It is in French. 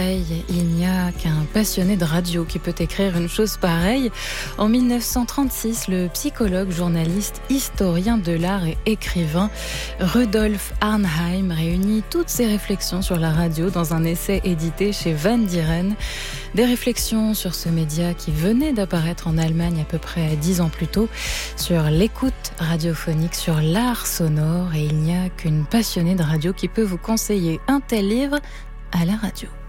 Il n'y a qu'un passionné de radio qui peut écrire une chose pareille. En 1936, le psychologue, journaliste, historien de l'art et écrivain Rudolf Arnheim réunit toutes ses réflexions sur la radio dans un essai édité chez Van Dieren. Des réflexions sur ce média qui venait d'apparaître en Allemagne à peu près 10 ans plus tôt, sur l'écoute radiophonique, sur l'art sonore. Et il n'y a qu'une passionnée de radio qui peut vous conseiller un tel livre à la radio.